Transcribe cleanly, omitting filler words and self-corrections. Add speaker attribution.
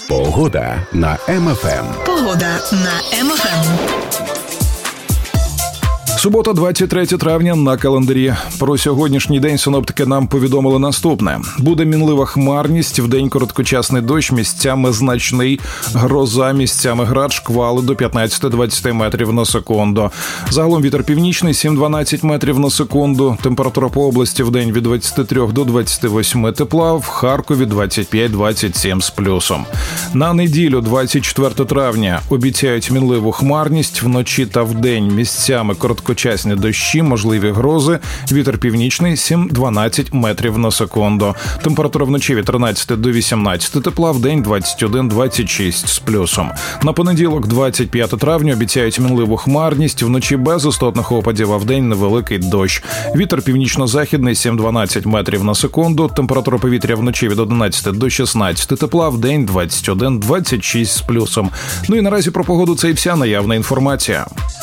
Speaker 1: Погода на МФМ.
Speaker 2: Погода на МФМ.
Speaker 3: Субота, 23 травня на календарі. Про сьогоднішній день синоптики нам повідомили наступне. Буде мінлива хмарність, вдень короткочасний дощ, місцями значний, гроза, місцями град, шквали до 15-20 метрів на секунду. Загалом вітер північний 7-12 метрів на секунду. Температура по області вдень від 23 до 28 тепла, в Харкові 25-27 з плюсом. На неділю, 24 травня, обіцяють мінливу хмарність, вночі та вдень місцями короткочасні дощі, можливі грози, вітер північний 7-12 метрів на секунду. Температура вночі від 13 до 18 тепла, вдень 21-26 з плюсом. На понеділок, 25 травня, обіцяють мінливу хмарність, вночі без істотних опадів, а вдень невеликий дощ. Вітер північно-західний 7-12 метрів на секунду, температура повітря вночі від 11 до 16 тепла, вдень 21-26 з плюсом. Ну і наразі про погоду це і вся наявна інформація.